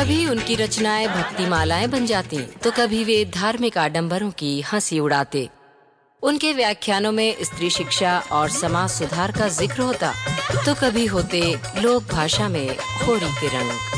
कभी उनकी रचनाएं भक्ति मालाएं बन जाती, तो कभी वे धार्मिक आडंबरों की हंसी उड़ाते। उनके व्याख्यानों में स्त्री शिक्षा और समाज सुधार का जिक्र होता, तो कभी होते लोक भाषा में होरी के रंग।